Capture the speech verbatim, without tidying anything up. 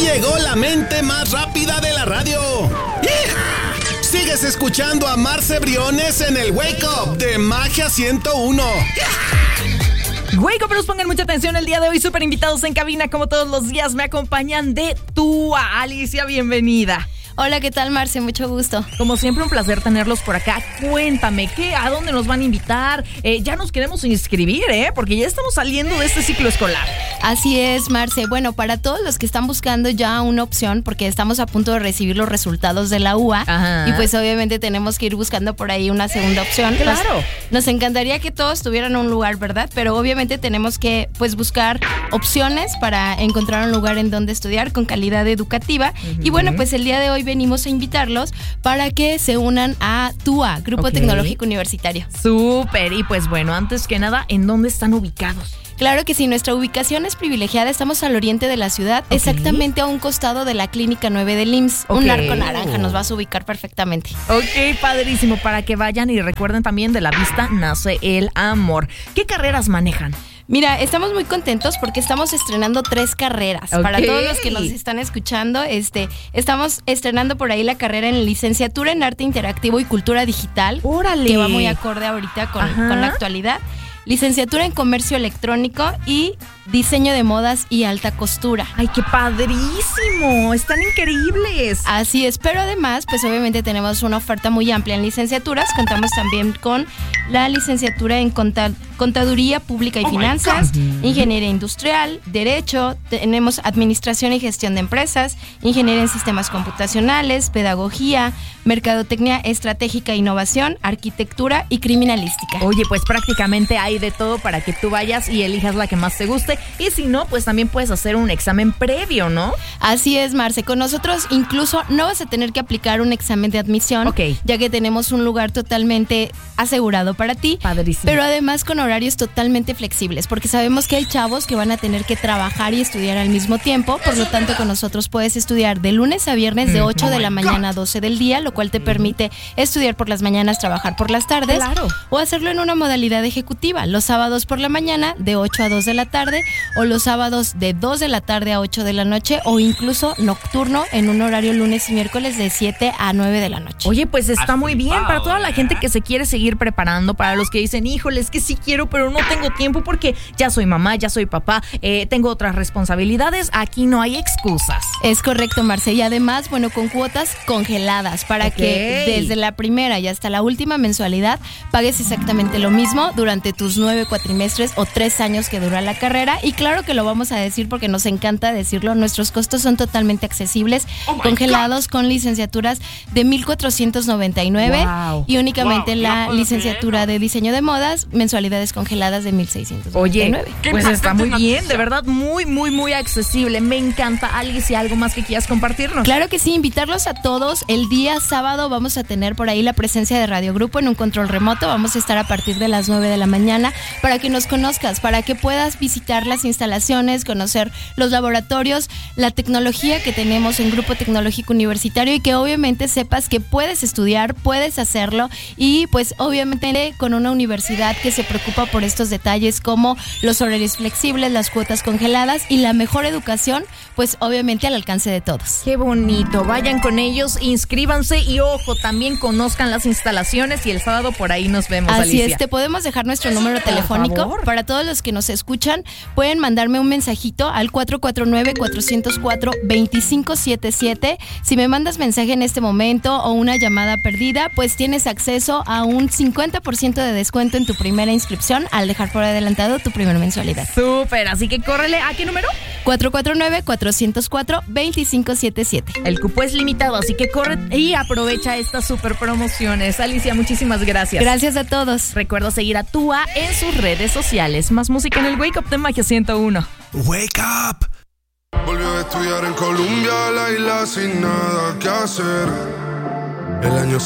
llegó la mente más rápida de la radio. ¡Hija! Sigues escuchando a Marce Briones en el Wake Up de Magia ciento uno. Wake Up, pero pongan mucha atención el día de hoy. Súper invitados en cabina, como todos los días. Me acompañan de Tua. Alicia, bienvenida. Hola, ¿qué tal, Marce? Mucho gusto. Como siempre, un placer tenerlos por acá. Cuéntame, ¿qué, ¿a dónde nos van a invitar? Eh, ya nos queremos inscribir, ¿eh? Porque ya estamos saliendo de este ciclo escolar. Así es, Marce. Bueno, para todos los que están buscando ya una opción, porque estamos a punto de recibir los resultados de la U A. Ajá. Y pues obviamente tenemos que ir buscando por ahí una segunda opción. Claro. Nos, nos encantaría que todos tuvieran un lugar, ¿verdad? Pero obviamente tenemos que pues buscar opciones para encontrar un lugar en donde estudiar con calidad educativa. Uh-huh. Y bueno, pues el día de hoy venimos a invitarlos para que se unan a Tua, Grupo okay. Tecnológico Universitario. Súper, y pues bueno, antes que nada, ¿en dónde están ubicados? Claro que sí, nuestra ubicación es privilegiada, estamos al oriente de la ciudad, okay. exactamente a un costado de la Clínica nueve del I M S S, okay. un arco naranja, nos vas a ubicar perfectamente. Ok, padrísimo, para que vayan y recuerden también, de la vista nace el amor. ¿Qué carreras manejan? Mira, estamos muy contentos porque estamos estrenando tres carreras. Okay. Para todos los que nos están escuchando, este, estamos estrenando por ahí la carrera en licenciatura en Arte Interactivo y Cultura Digital. ¡Órale! Que va muy acorde ahorita con, con la actualidad. Licenciatura en Comercio Electrónico y Diseño de Modas y Alta Costura. ¡Ay, qué padrísimo! ¡Están increíbles! Así es, pero además, pues obviamente tenemos una oferta muy amplia en licenciaturas. Contamos también con la licenciatura en Contaduría Pública y oh Finanzas, Ingeniería Industrial, Derecho, tenemos Administración y Gestión de Empresas, Ingeniería en Sistemas Computacionales, Pedagogía, Mercadotecnia Estratégica e Innovación, Arquitectura y Criminalística. Oye, pues prácticamente hay de todo para que tú vayas y elijas la que más te guste. Y si no, pues también puedes hacer un examen previo, ¿no? Así es, Marce. Con nosotros incluso no vas a tener que aplicar un examen de admisión, okay. ya que tenemos un lugar totalmente asegurado para ti. Padrísimo. Pero además con horarios totalmente flexibles, porque sabemos que hay chavos que van a tener que trabajar y estudiar al mismo tiempo. Por lo tanto, con nosotros puedes estudiar de lunes a viernes de ocho de la mañana a doce del día, lo cual te permite estudiar por las mañanas, trabajar por las tardes. Claro. O hacerlo en una modalidad ejecutiva, los sábados por la mañana de ocho a dos de la tarde, o los sábados de dos de la tarde a ocho de la noche, o incluso nocturno en un horario lunes y miércoles de siete a nueve de la noche. Oye, pues está muy bien para toda la gente que se quiere seguir preparando, para los que dicen, híjole, es que sí quiero, pero no tengo tiempo porque ya soy mamá, ya soy papá, eh, tengo otras responsabilidades, aquí no hay excusas. Es correcto, Marce, y además, bueno, con cuotas congeladas para okay. que desde la primera y hasta la última mensualidad pagues exactamente lo mismo durante tus nueve cuatrimestres o tres años que dura la carrera. Y claro que lo vamos a decir porque nos encanta decirlo, nuestros costos son totalmente accesibles, oh congelados God. Con licenciaturas de mil cuatrocientos noventa y nueve wow. y únicamente wow. la no licenciatura de Diseño de Modas, mensualidades congeladas de mil seiscientos noventa y nueve. Oye, pues está muy bien, de verdad, muy, muy, muy accesible. Me encanta. Alicia, ¿algo más que quieras compartirnos? Claro que sí, invitarlos a todos. El día sábado vamos a tener por ahí la presencia de Radio Grupo en un control remoto. Vamos a estar a partir de las nueve de la mañana para que nos conozcas, para que puedas visitar las instalaciones, conocer los laboratorios, la tecnología que tenemos en Grupo Tecnológico Universitario y que obviamente sepas que puedes estudiar, puedes hacerlo y pues obviamente con una universidad que se preocupa por estos detalles como los horarios flexibles, las cuotas congeladas y la mejor educación, pues obviamente al alcance de todos. Qué bonito, vayan con ellos, inscríbanse y ojo, también conozcan las instalaciones y el sábado por ahí nos vemos, Así Alicia. es, te podemos dejar nuestro número telefónico para todos los que nos escuchan, pueden mandarme un mensajito al cuatro cuatro nueve, cuatro cero cuatro, dos cinco siete siete. Si me mandas mensaje en este momento o una llamada perdida, pues tienes acceso a un cincuenta por ciento de descuento en tu primera inscripción al dejar por adelantado tu primera mensualidad. Súper, así que córrele, ¿a qué número? cuatro cuatro nueve, cuatro cero cuatro, dos cinco siete siete. El cupo es limitado, así que corre y aprovecha estas super promociones. Alicia, muchísimas gracias. Gracias a todos. Recuerda seguir a Tua en sus redes sociales. Más música en el Wake Up de Magia ciento uno. Wake Up. Volvió a estudiar en Colombia, la isla sin nada que hacer. El año